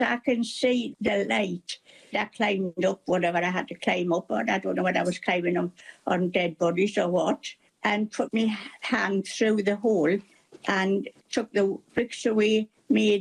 I can see the light. I climbed up whatever I had to climb up on. I don't know whether I was climbing on dead bodies or what. And put my hand through the hole and took the bricks away, made